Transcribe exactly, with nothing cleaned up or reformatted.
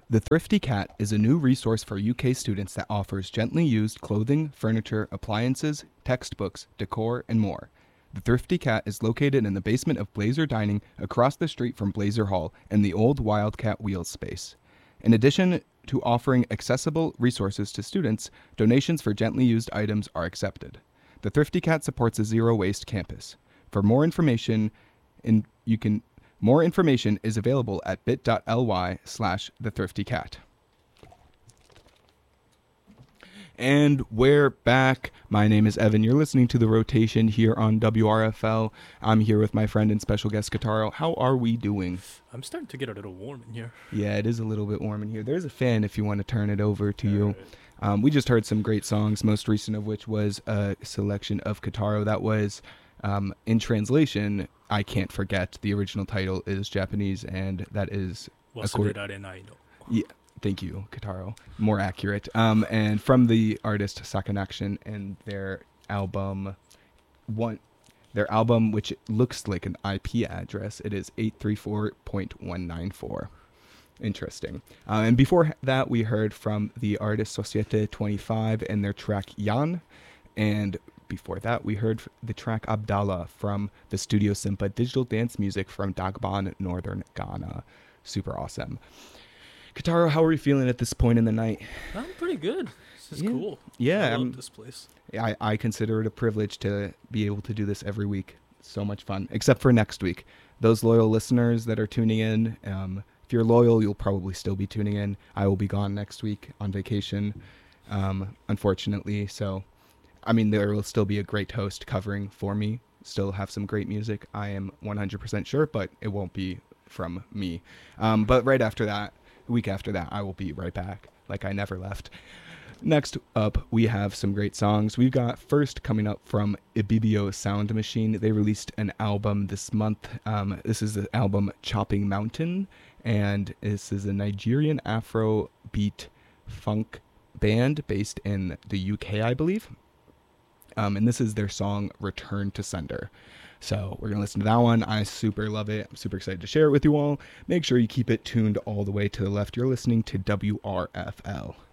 The Thrifty Cat is a new resource for U K students that offers gently used clothing, furniture, appliances, textbooks, decor, and more. The Thrifty Cat is located in the basement of Blazer Dining across the street from Blazer Hall in the old Wildcat Wheels space. In addition to offering accessible resources to students, donations for gently used items are accepted. The Thrifty Cat supports a zero-waste campus. For more information, in, you can more information is available at bit.ly slash the thrifty cat. And we're back. My name is Evan. You're listening to The Rotation here on W R F L. I'm here with my friend and special guest, Kataro. How are we doing? I'm starting to get a little warm in here. Yeah, it is a little bit warm in here. There's a fan if you want to turn it over to All you. right. Um, we just heard some great songs, most recent of which was a selection of Kataro. That was, um, in translation, I Can't Forget. The original title is Japanese, and that is... accord- Wasarerarenai no. yeah, thank you, Kataro. More accurate. Um, and from the artist Sakanaction and their album, one, their album, which looks like an I P address, it is eight three four dot one nine four. Interesting. Uh, and before that, we heard from the artist Societe twenty-five and their track Yan. And before that, we heard the track Abdallah from the Studio Simpa digital dance music from Dagban, Northern Ghana. Super awesome. Kataro, how are you feeling at this point in the night? I'm pretty good. This is Yeah. cool. Yeah, I love I'm- this place. I, I consider it a privilege to be able to do this every week. So much fun, except for next week. Those loyal listeners that are tuning in, um, if you're loyal, you'll probably still be tuning in. I will be gone next week on vacation, um, unfortunately. So, I mean, there will still be a great host covering for me, still have some great music. I am one hundred percent sure, but it won't be from me. Um, but right after that, a week after that, I will be right back, like I never left. Next up, we have some great songs. We've got first coming up from Ibibio Sound Machine. They released an album this month. Um, this is the album Chopping Mountain, and this is a Nigerian Afro beat funk band based in the U K, I believe. Um, and this is their song Return to Sender. So we're going to listen to that one. I super love it. I'm super excited to share it with you all. Make sure you keep it tuned all the way to the left. You're listening to W R F L.